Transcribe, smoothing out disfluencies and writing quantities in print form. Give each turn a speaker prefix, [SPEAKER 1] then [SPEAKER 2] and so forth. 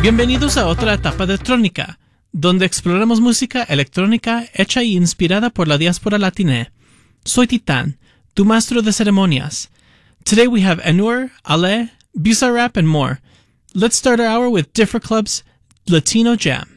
[SPEAKER 1] Bienvenidos a otra etapa de Trónica, donde exploramos música electrónica hecha y inspirada por la diáspora latina. Soy Titán, tu maestro de ceremonias. Today we have Anur, Ale, Bizarrap, and more. Let's start our hour with Differ Club's Latino Jam.